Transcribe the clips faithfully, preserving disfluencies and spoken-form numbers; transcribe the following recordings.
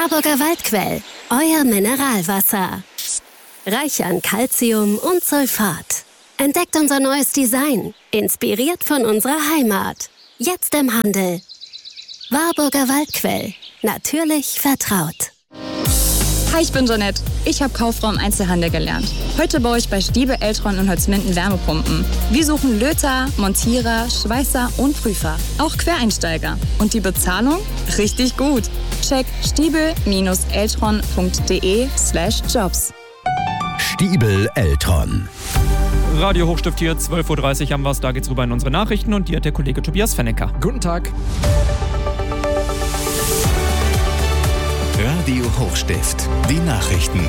Warburger Waldquell, euer Mineralwasser. Reich an Calcium und Sulfat. Entdeckt unser neues Design, inspiriert von unserer Heimat. Jetzt im Handel. Warburger Waldquell, natürlich vertraut. Hi, ich bin Jeanette. Ich habe Kauffrau im Einzelhandel gelernt. Heute baue ich bei Stiebel, Eltron und Holzminden Wärmepumpen. Wir suchen Löter, Montierer, Schweißer und Prüfer. Auch Quereinsteiger. Und die Bezahlung? Richtig gut. Check stiebel-eltron.de slash jobs. Stiebel Eltron. Radio Hochstift hier, zwölf Uhr dreißig haben wir es. Da geht's rüber in unsere Nachrichten und die hat der Kollege Tobias Fennecker. Guten Tag. Radio Hochstift, die Nachrichten.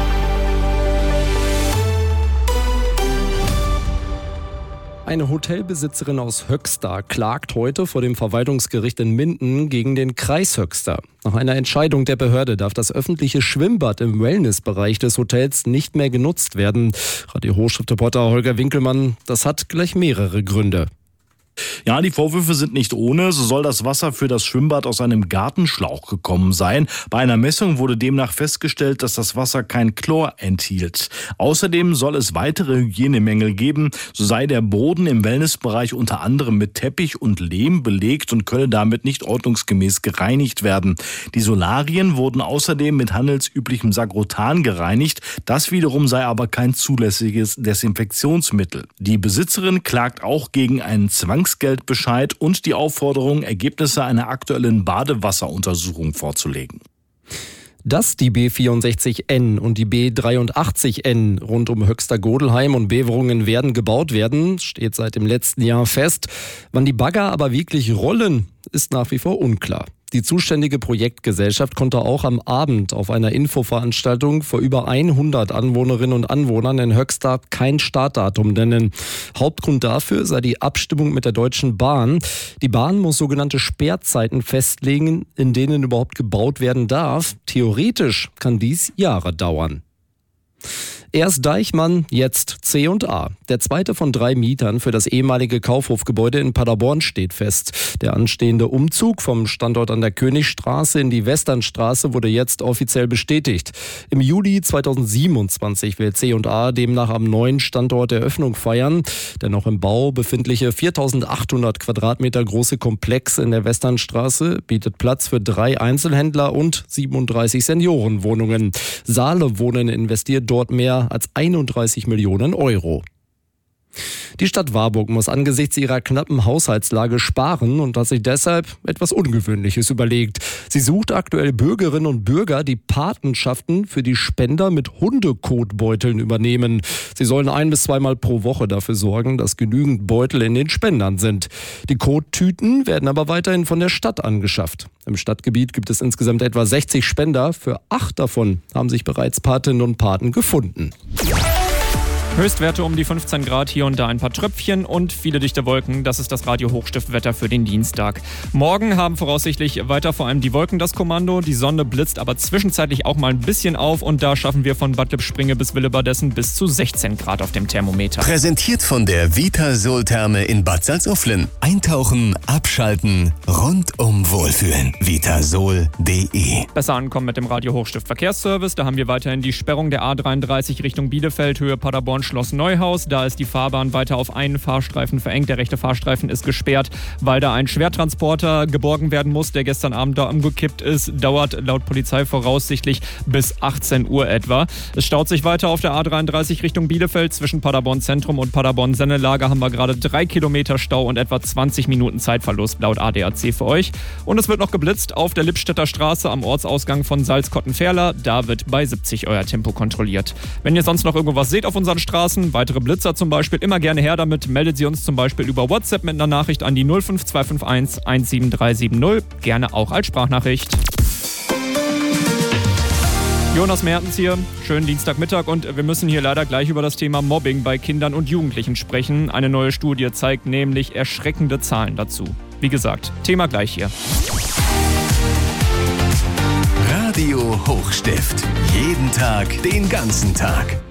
Eine Hotelbesitzerin aus Höxter klagt heute vor dem Verwaltungsgericht in Minden gegen den Kreis Höxter. Nach einer Entscheidung der Behörde darf das öffentliche Schwimmbad im Wellnessbereich des Hotels nicht mehr genutzt werden. Radio Hochstift-Reporter Holger Winkelmann, das hat gleich mehrere Gründe. Ja, die Vorwürfe sind nicht ohne. So soll das Wasser für das Schwimmbad aus einem Gartenschlauch gekommen sein. Bei einer Messung wurde demnach festgestellt, dass das Wasser kein Chlor enthielt. Außerdem soll es weitere Hygienemängel geben. So sei der Boden im Wellnessbereich unter anderem mit Teppich und Lehm belegt und könne damit nicht ordnungsgemäß gereinigt werden. Die Solarien wurden außerdem mit handelsüblichem Sagrotan gereinigt. Das wiederum sei aber kein zulässiges Desinfektionsmittel. Die Besitzerin klagt auch gegen einen Zwangs Geldbescheid und die Aufforderung, Ergebnisse einer aktuellen Badewasseruntersuchung vorzulegen. Dass die B vierundsechzig N und die B dreiundachtzig N rund um Höxter-Godelheim und Beverungen werden gebaut werden, steht seit dem letzten Jahr fest. Wann die Bagger aber wirklich rollen, ist nach wie vor unklar. Die zuständige Projektgesellschaft konnte auch am Abend auf einer Infoveranstaltung vor über hundert Anwohnerinnen und Anwohnern in Höxter kein Startdatum nennen. Hauptgrund dafür sei die Abstimmung mit der Deutschen Bahn. Die Bahn muss sogenannte Sperrzeiten festlegen, in denen überhaupt gebaut werden darf. Theoretisch kann dies Jahre dauern. Erst Deichmann, jetzt C und A. Der zweite von drei Mietern für das ehemalige Kaufhofgebäude in Paderborn steht fest. Der anstehende Umzug vom Standort an der Königstraße in die Westernstraße wurde jetzt offiziell bestätigt. Im Juli zweitausendsiebenundzwanzig will C und A demnach am neuen Standort Eröffnung feiern. Der noch im Bau befindliche viertausendachthundert Quadratmeter große Komplex in der Westernstraße bietet Platz für drei Einzelhändler und siebenunddreißig Seniorenwohnungen. Saale Wohnen investiert dort mehr als einunddreißig Millionen Euro. Die Stadt Warburg muss angesichts ihrer knappen Haushaltslage sparen und hat sich deshalb etwas Ungewöhnliches überlegt. Sie sucht aktuell Bürgerinnen und Bürger, die Patenschaften für die Spender mit Hundekotbeuteln übernehmen. Sie sollen ein- bis zweimal pro Woche dafür sorgen, dass genügend Beutel in den Spendern sind. Die Kottüten werden aber weiterhin von der Stadt angeschafft. Im Stadtgebiet gibt es insgesamt etwa sechzig Spender. Für acht davon haben sich bereits Patinnen und Paten gefunden. Höchstwerte um die fünfzehn Grad, hier und da ein paar Tröpfchen und viele dichte Wolken. Das ist das Radio Hochstift-Wetter für den Dienstag. Morgen haben voraussichtlich weiter vor allem die Wolken das Kommando. Die Sonne blitzt aber zwischenzeitlich auch mal ein bisschen auf und da schaffen wir von Bad Lippspringe bis Willebadessen bis zu sechzehn Grad auf dem Thermometer. Präsentiert von der Vitasol-Therme in Bad Salzuflen. Eintauchen, abschalten, rundum wohlfühlen. vitasol punkt de. Besser ankommen mit dem Radio Hochstift Verkehrsservice. Da haben wir weiterhin die Sperrung der A dreiunddreißig Richtung Bielefeld, Höhe Paderborn, Schloss Neuhaus. Da ist die Fahrbahn weiter auf einen Fahrstreifen verengt. Der rechte Fahrstreifen ist gesperrt, weil da ein Schwertransporter geborgen werden muss, der gestern Abend da umgekippt ist. Dauert laut Polizei voraussichtlich bis achtzehn Uhr etwa. Es staut sich weiter auf der A dreiunddreißig Richtung Bielefeld. Zwischen Paderborn Zentrum und Paderborn Sennelager haben wir gerade drei Kilometer Stau und etwa zwanzig Minuten Zeitverlust laut A D A C für euch. Und es wird noch geblitzt auf der Lippstädter Straße am Ortsausgang von Salzkottenferla. Da wird bei siebzig euer Tempo kontrolliert. Wenn ihr sonst noch irgendwo was seht auf unseren Straßen, weitere Blitzer zum Beispiel, immer gerne her damit. Meldet sie uns zum Beispiel über WhatsApp mit einer Nachricht an die null fünf zwei fünf eins eins sieben drei sieben null. Gerne auch als Sprachnachricht. Jonas Mertens hier, schönen Dienstagmittag und wir müssen hier leider gleich über das Thema Mobbing bei Kindern und Jugendlichen sprechen. Eine neue Studie zeigt nämlich erschreckende Zahlen dazu. Wie gesagt, Thema gleich hier. Radio Hochstift. Jeden Tag, den ganzen Tag.